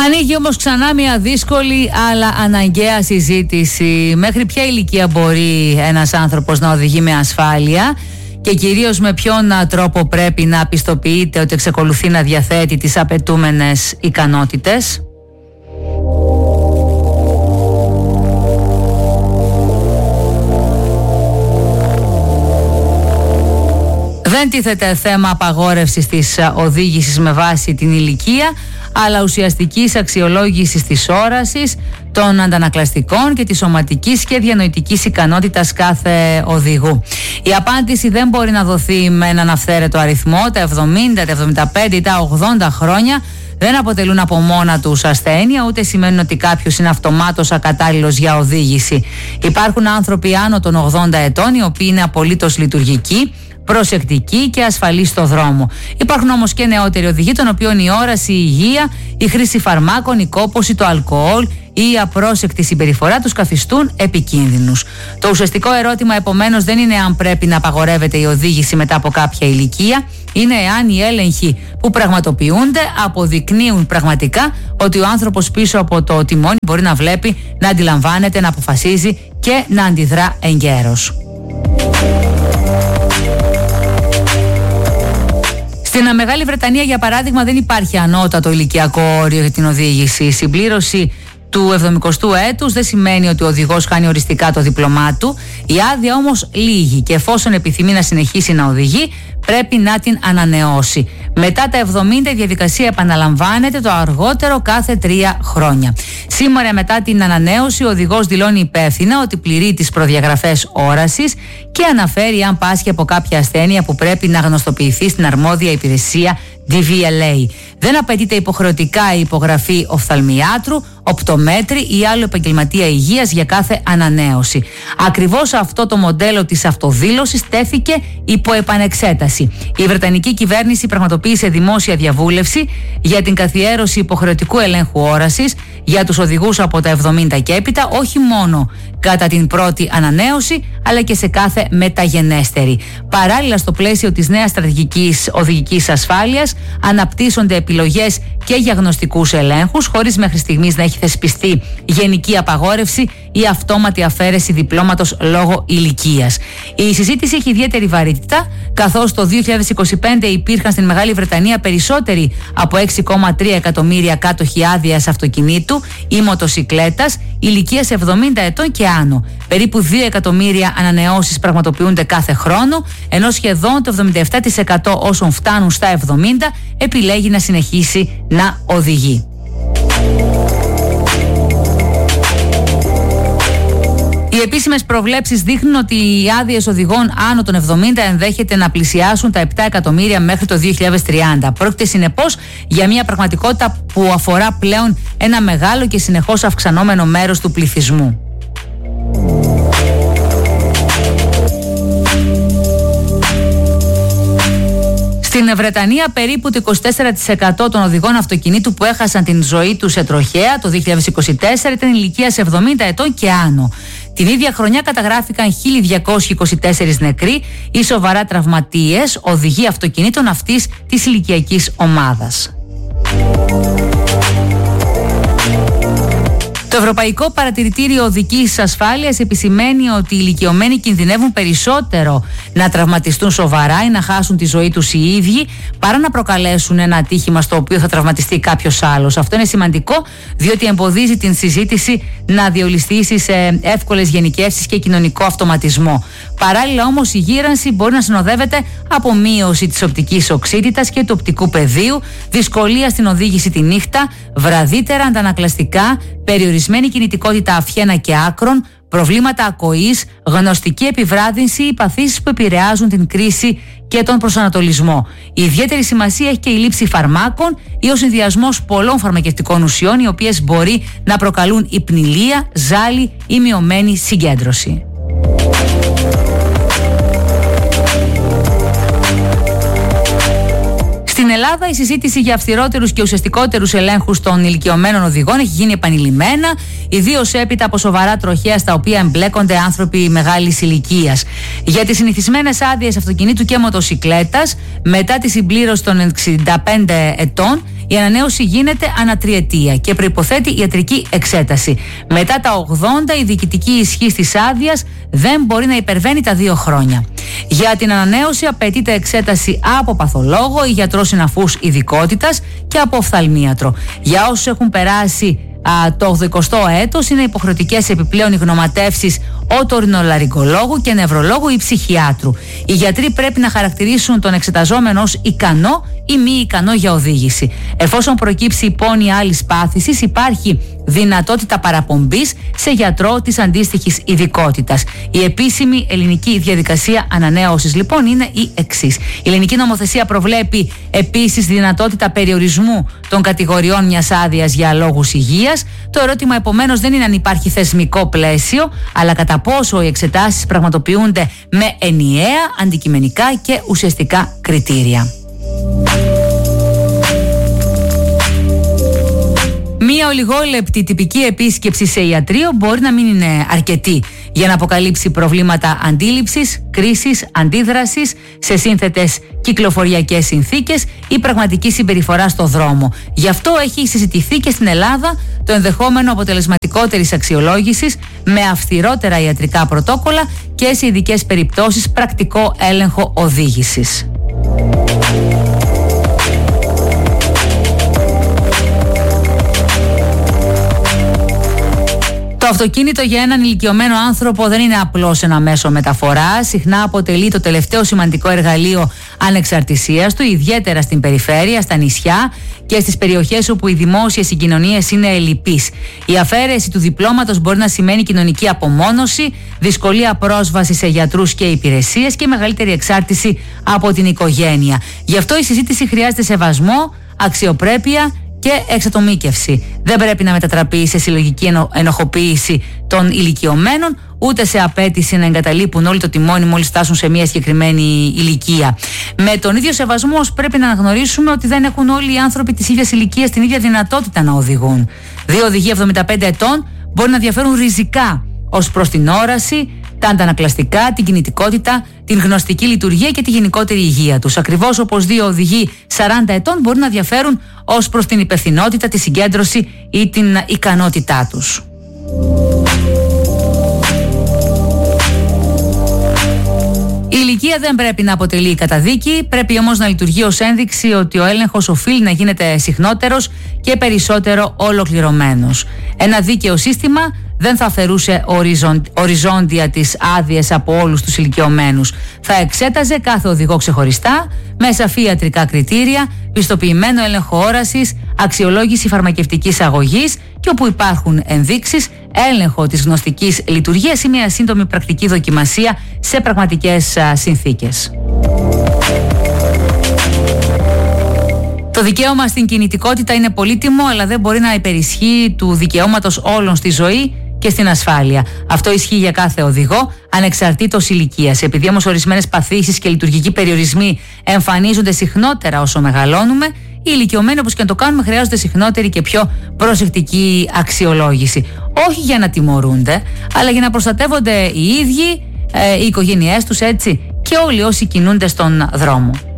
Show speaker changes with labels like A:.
A: Ανοίγει όμως ξανά μια δύσκολη αλλά αναγκαία συζήτηση. Μέχρι ποια ηλικία μπορεί ένας άνθρωπος να οδηγεί με ασφάλεια και κυρίως με ποιον τρόπο πρέπει να πιστοποιείται ότι εξακολουθεί να διαθέτει τις απαιτούμενες ικανότητες. Δεν τίθεται θέμα απαγόρευσης της οδήγησης με βάση την ηλικία, αλλά ουσιαστικής αξιολόγησης της όρασης, των αντανακλαστικών και της σωματικής και διανοητικής ικανότητας κάθε οδηγού. Η απάντηση δεν μπορεί να δοθεί με έναν αυθαίρετο αριθμό. Τα 70, τα 75 ή τα 80 χρόνια δεν αποτελούν από μόνα τους ασθένεια, ούτε σημαίνουν ότι κάποιος είναι αυτομάτως ακατάλληλος για οδήγηση. Υπάρχουν άνθρωποι άνω των 80 ετών, οι οποίοι είναι απολύτως λειτουργικοί, προσεκτικοί και ασφαλείς στο δρόμο. Υπάρχουν όμως και νεότεροι οδηγοί, των οποίων η όραση, η υγεία, η χρήση φαρμάκων, η κόπωση, το αλκοόλ ή η απρόσεκτη συμπεριφορά τους καθιστούν επικίνδυνους. Το ουσιαστικό ερώτημα επομένως δεν είναι αν πρέπει να απαγορεύεται η οδήγηση μετά από κάποια ηλικία, είναι εάν οι έλεγχοι που πραγματοποιούνται αποδεικνύουν πραγματικά ότι ο άνθρωπος πίσω από το τιμόνι μπορεί να βλέπει, να αντιλαμβάνεται, να αποφασίζει και να αντιδρά εγκαίρως. Στην Μεγάλη Βρετανία, για παράδειγμα, δεν υπάρχει ανώτατο ηλικιακό όριο για την οδήγηση. Η συμπλήρωση του 70ου έτους δεν σημαίνει ότι ο οδηγός χάνει οριστικά το δίπλωμά του. Η άδεια όμως λύγει και εφόσον επιθυμεί να συνεχίσει να οδηγεί, πρέπει να την ανανεώσει. Μετά τα 70 η διαδικασία επαναλαμβάνεται το αργότερο κάθε 3 χρόνια. Σήμερα, μετά την ανανέωση, ο οδηγός δηλώνει υπεύθυνα ότι πληρεί τις προδιαγραφές όρασης και αναφέρει αν πάσχει από κάποια ασθένεια που πρέπει να γνωστοποιηθεί στην αρμόδια υπηρεσία DVLA. Δεν απαιτείται υποχρεωτικά η υπογραφή οφθαλμιάτρου, οπτομέτρη ή άλλου επαγγελματία υγείας για κάθε ανανέωση. Ακριβώς αυτό το μοντέλο της αυτοδήλωσης τέθηκε υπό επανεξέταση. Η Βρετανική κυβέρνηση πραγματοποίησε δημόσια διαβούλευση για την καθιέρωση υποχρεωτικού ελέγχου όρασης για τους οδηγούς από τα 70 και έπειτα, όχι μόνο κατά την πρώτη ανανέωση, αλλά και σε κάθε μεταγενέστερη. Παράλληλα, στο πλαίσιο της νέας στρατηγικής οδηγικής ασφάλειας, αναπτύσσονται επιλογές και για γνωστικούς ελέγχους, χωρίς μέχρι στιγμής να έχει θεσπιστεί γενική απαγόρευση ή αυτόματη αφαίρεση διπλώματος λόγω ηλικίας. Η συζήτηση έχει ιδιαίτερη βαρύτητα, καθώς το 2025 υπήρχαν στην Μεγάλη Βρετανία περισσότεροι από 6,3 εκατομμύρια κάτοχοι άδειας αυτοκινήτου ή μοτοσικλέτας ηλικίας 70 ετών και άνω. Περίπου 2 εκατομμύρια ανανεώσεις πραγματοποιούνται κάθε χρόνο, ενώ σχεδόν το 77% όσων φτάνουν στα 70 επιλέγει να συνεχίσει να οδηγεί. Οι επίσημες προβλέψεις δείχνουν ότι οι άδειες οδηγών άνω των 70 ενδέχεται να πλησιάσουν τα 7 εκατομμύρια μέχρι το 2030. Πρόκειται συνεπώς για μια πραγματικότητα που αφορά πλέον ένα μεγάλο και συνεχώς αυξανόμενο μέρος του πληθυσμού. Στην Βρετανία, περίπου το 24% των οδηγών αυτοκινήτου που έχασαν την ζωή τους σε τροχαία το 2024 ήταν ηλικίας 70 ετών και άνω. Την ίδια χρονιά καταγράφηκαν 1.224 νεκροί ή σοβαρά τραυματίες οδηγοί αυτοκινήτων αυτής της ηλικιακής ομάδας. Το Ευρωπαϊκό Παρατηρητήριο Οδικής Ασφάλειας επισημαίνει ότι οι ηλικιωμένοι κινδυνεύουν περισσότερο να τραυματιστούν σοβαρά ή να χάσουν τη ζωή τους οι ίδιοι παρά να προκαλέσουν ένα ατύχημα στο οποίο θα τραυματιστεί κάποιος άλλος. Αυτό είναι σημαντικό, διότι εμποδίζει την συζήτηση να διολυστήσει σε εύκολες γενικεύσεις και κοινωνικό αυτοματισμό. Παράλληλα όμως, η γύρανση μπορεί να συνοδεύεται από μείωση της οπτικής οξύτητας και του οπτικού πεδίου, δυσκολία στην οδήγηση τη νύχτα, βραδύτερα αντανακλαστικά, περιορισμένη κινητικότητα αυχένα και άκρων, προβλήματα ακοής, γνωστική επιβράδυνση ή παθήσεις που επηρεάζουν την κρίση και τον προσανατολισμό. Η ιδιαίτερη σημασία έχει και η λήψη φαρμάκων ή ο συνδυασμός πολλών φαρμακευτικών ουσιών, οι οποίες μπορεί να προκαλούν υπνηλία, ζάλι ή μειωμένη συγκέντρωση. Στην Ελλάδα, η συζήτηση για αυστηρότερους και ουσιαστικότερους ελέγχους των ηλικιωμένων οδηγών έχει γίνει επανειλημμένα, ιδίως έπειτα από σοβαρά τροχαία στα οποία εμπλέκονται άνθρωποι μεγάλης ηλικίας. Για τις συνηθισμένες άδειες αυτοκινήτου και μοτοσικλέτας, μετά τη συμπλήρωση των 65 ετών, Η ανανέωση γίνεται ανά τριετία και προϋποθέτει ιατρική εξέταση. Μετά τα 80, η διοικητική ισχύς της άδειας δεν μπορεί να υπερβαίνει τα 2 χρόνια. Για την ανανέωση απαιτείται εξέταση από παθολόγο ή γιατρό συναφούς ειδικότητας και από οφθαλμίατρο. Για όσους έχουν περάσει το 80ο έτος, είναι υποχρεωτικές επιπλέον οι γνωματεύσεις οτορινολαρυγκολόγου και νευρολόγου ή ψυχιάτρου. Οι γιατροί πρέπει να χαρακτηρίσουν τον εξεταζόμενο ως ικανό ή μη ικανό για οδήγηση. Εφόσον προκύψει υπόνοια άλλης πάθησης, υπάρχει δυνατότητα παραπομπής σε γιατρό της αντίστοιχης ειδικότητας. Η επίσημη ελληνική διαδικασία ανανέωσης λοιπόν είναι η εξής. Η ελληνική νομοθεσία προβλέπει επίσης δυνατότητα περιορισμού των κατηγοριών μιας άδειας για λόγους υγείας. Το ερώτημα επομένως δεν είναι αν υπάρχει θεσμικό πλαίσιο, αλλά κατά πόσο οι εξετάσεις πραγματοποιούνται με ενιαία, αντικειμενικά και ουσιαστικά κριτήρια. Μία ολιγόλεπτη τυπική επίσκεψη σε ιατρείο μπορεί να μην είναι αρκετή για να αποκαλύψει προβλήματα αντίληψης, κρίσης, αντίδρασης σε σύνθετες κυκλοφοριακές συνθήκες ή πραγματική συμπεριφορά στο δρόμο. Γι' αυτό έχει συζητηθεί και στην Ελλάδα το ενδεχόμενο αποτελεσματικότερης αξιολόγησης με αυστηρότερα ιατρικά πρωτόκολλα και σε ειδικές περιπτώσεις πρακτικό έλεγχο οδήγησης. Το αυτοκίνητο για έναν ηλικιωμένο άνθρωπο δεν είναι απλώς ένα μέσο μεταφοράς. Συχνά αποτελεί το τελευταίο σημαντικό εργαλείο ανεξαρτησίας του, ιδιαίτερα στην περιφέρεια, στα νησιά και στις περιοχές όπου οι δημόσιες συγκοινωνίες είναι ελλειπείς. Η αφαίρεση του διπλώματος μπορεί να σημαίνει κοινωνική απομόνωση, δυσκολία πρόσβαση σε γιατρούς και υπηρεσίες και μεγαλύτερη εξάρτηση από την οικογένεια. Γι' αυτό η συζήτηση χρειάζεται σεβασμό, αξιοπρέπεια και εξατομίκευση. Δεν πρέπει να μετατραπεί σε συλλογική ενοχοποίηση των ηλικιωμένων, ούτε σε απέτηση να εγκαταλείπουν όλοι το τιμόνι μόλις φτάσουν σε μια συγκεκριμένη ηλικία. Με τον ίδιο σεβασμό πρέπει να αναγνωρίσουμε ότι δεν έχουν όλοι οι άνθρωποι της ίδιας ηλικίας την ίδια δυνατότητα να οδηγούν. 2 οδηγοί 75 ετών μπορεί να διαφέρουν ριζικά ως προς την όραση, τα αντανακλαστικά, την κινητικότητα, την γνωστική λειτουργία και τη γενικότερη υγεία τους. Ακριβώς όπως 2 οδηγοί 40 ετών μπορεί να διαφέρουν ως προς την υπευθυνότητα, τη συγκέντρωση ή την ικανότητά τους. Η ηλικία δεν πρέπει να αποτελεί καταδίκη, πρέπει όμως να λειτουργεί ως ένδειξη ότι ο έλεγχος οφείλει να γίνεται συχνότερος και περισσότερο ολοκληρωμένος. Ένα δίκαιο σύστημα δεν θα αφαιρούσε οριζόντια τις άδειες από όλους τους ηλικιωμένους. Θα εξέταζε κάθε οδηγό ξεχωριστά, με σαφή ιατρικά κριτήρια, πιστοποιημένο έλεγχο όρασης, αξιολόγηση φαρμακευτικής αγωγής και όπου υπάρχουν ενδείξεις, έλεγχο της γνωστικής λειτουργίας ή μια σύντομη πρακτική δοκιμασία σε πραγματικές συνθήκες. Το δικαίωμα στην κινητικότητα είναι πολύτιμο, αλλά δεν μπορεί να υπερισχύει του δικαιώματος όλων στη ζωή και στην ασφάλεια. Αυτό ισχύει για κάθε οδηγό, ανεξαρτήτως ηλικίας. Επειδή όμως ορισμένες παθήσεις και λειτουργικοί περιορισμοί εμφανίζονται συχνότερα όσο μεγαλώνουμε, οι ηλικιωμένοι, όπως και να το κάνουμε, χρειάζονται συχνότερη και πιο προσεκτική αξιολόγηση. Όχι για να τιμωρούνται, αλλά για να προστατεύονται οι ίδιοι, οι οικογένειές τους, έτσι, και όλοι όσοι κινούνται στον δρόμο.